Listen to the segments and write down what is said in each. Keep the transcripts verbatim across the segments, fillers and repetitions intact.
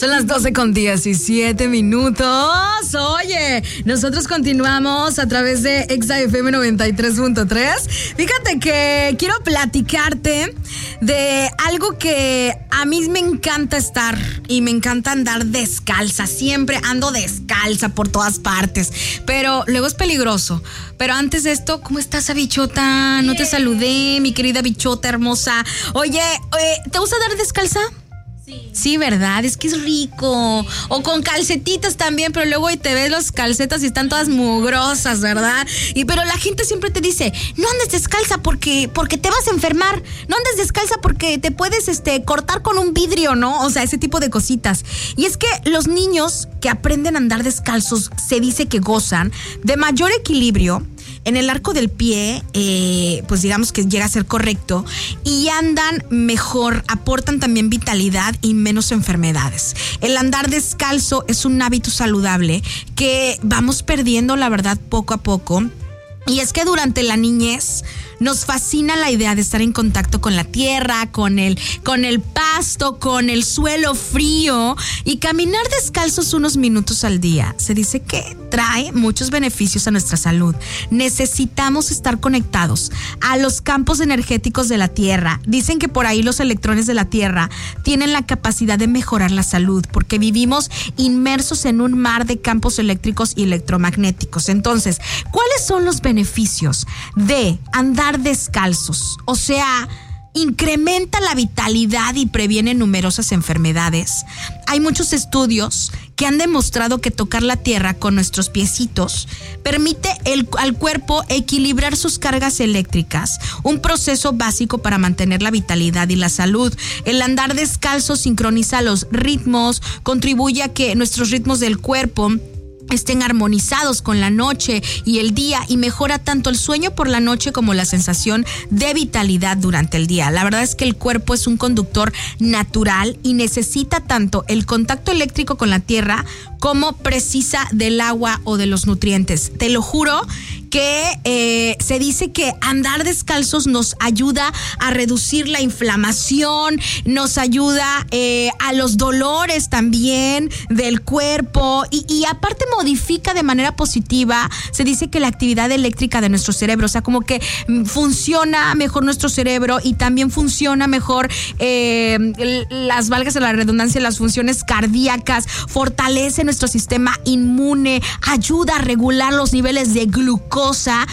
Son las doce con diecisiete minutos. Oye, nosotros continuamos a través de Exa F M noventa y tres punto tres. Fíjate que quiero platicarte de algo que a mí me encanta estar y me encanta andar descalza. Siempre ando descalza por todas partes, pero luego es peligroso. Pero antes de esto, ¿cómo estás, bichota? No te saludé, mi querida bichota hermosa. Oye, ¿te gusta andar descalza? Sí. Sí, ¿verdad? Es que es rico. O con calcetitas también, pero luego te ves las calcetas y están todas mugrosas, ¿verdad? Y pero la gente siempre te dice, no andes descalza porque, porque te vas a enfermar. No andes descalza porque te puedes este, cortar con un vidrio, ¿no? O sea, ese tipo de cositas. Y es que los niños que aprenden a andar descalzos se dice que gozan de mayor equilibrio en el arco del pie, eh, pues digamos que llega a ser correcto, y andan mejor, aportan también vitalidad y menos enfermedades. El andar descalzo es un hábito saludable que vamos perdiendo, la verdad, poco a poco. Y es que durante la niñez nos fascina la idea de estar en contacto con la tierra, con el, con el pasto, con el suelo frío, y caminar descalzos unos minutos al día. Se dice que trae muchos beneficios a nuestra salud. Necesitamos estar conectados a los campos energéticos de la tierra. Dicen que por ahí los electrones de la tierra tienen la capacidad de mejorar la salud porque vivimos inmersos en un mar de campos eléctricos y electromagnéticos. Entonces, ¿cuáles son los beneficios de andar descalzos? O sea, incrementa la vitalidad y previene numerosas enfermedades. Hay muchos estudios que han demostrado que tocar la tierra con nuestros piecitos permite el, al cuerpo equilibrar sus cargas eléctricas, un proceso básico para mantener la vitalidad y la salud. El andar descalzo sincroniza los ritmos, contribuye a que nuestros ritmos del cuerpo estén armonizados con la noche y el día, y mejora tanto el sueño por la noche como la sensación de vitalidad durante el día. La verdad es que el cuerpo es un conductor natural y necesita tanto el contacto eléctrico con la tierra como precisa del agua o de los nutrientes. Te lo juro que eh, se dice que andar descalzos nos ayuda a reducir la inflamación, nos ayuda eh, a los dolores también del cuerpo, y, y aparte modifica de manera positiva, se dice que la actividad eléctrica de nuestro cerebro, o sea, como que funciona mejor nuestro cerebro y también funciona mejor eh, las, valgas de la redundancia, las funciones cardíacas, fortalece nuestro sistema inmune, ayuda a regular los niveles de glucosa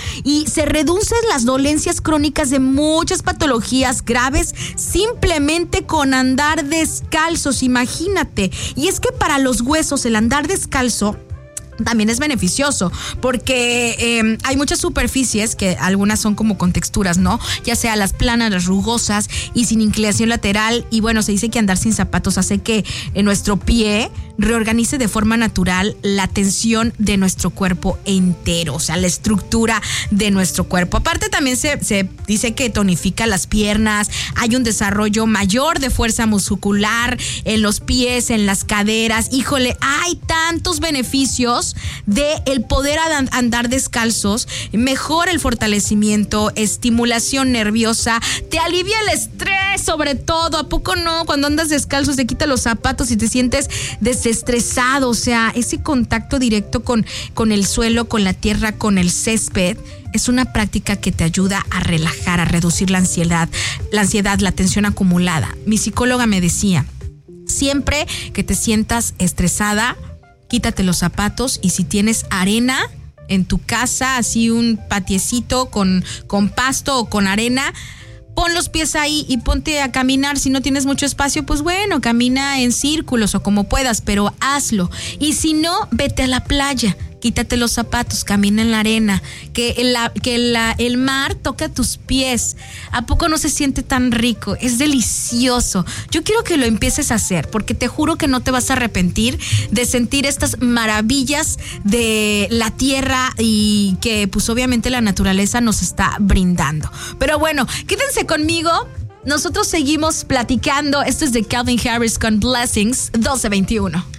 y se reducen las dolencias crónicas de muchas patologías graves simplemente con andar descalzos, imagínate. Y es que para los huesos el andar descalzo también es beneficioso porque eh, hay muchas superficies que algunas son como con texturas, ¿no? Ya sea las planas, las rugosas y sin inclinación lateral. Y bueno, se dice que andar sin zapatos hace que en nuestro pie reorganice de forma natural la tensión de nuestro cuerpo entero, o sea, la estructura de nuestro cuerpo. Aparte también se, se dice que tonifica las piernas, hay un desarrollo mayor de fuerza muscular en los pies, en las caderas. Híjole, hay tantos beneficios de el poder andar descalzos. Mejora el fortalecimiento, estimulación nerviosa, te alivia el estrés sobre todo. ¿A poco no? Cuando andas descalzo se quita los zapatos y te sientes desestresado. O sea, ese contacto directo con, con el suelo, con la tierra, con el césped, es una práctica que te ayuda a relajar, a reducir la ansiedad, la ansiedad, la tensión acumulada. Mi psicóloga me decía, siempre que te sientas estresada, quítate los zapatos, y si tienes arena en tu casa, así un patiecito con, con pasto o con arena, pon los pies ahí y ponte a caminar. Si no tienes mucho espacio, pues bueno, camina en círculos o como puedas, pero hazlo. Y si no, vete a la playa. Quítate los zapatos, camina en la arena, que, la, que la, el mar toca tus pies. ¿A poco no se siente tan rico? Es delicioso. Yo quiero que lo empieces a hacer porque te juro que no te vas a arrepentir de sentir estas maravillas de la tierra y que pues obviamente la naturaleza nos está brindando. Pero bueno, quédense conmigo. Nosotros seguimos platicando. Esto es de Calvin Harris con Blessings, doce veintiuno.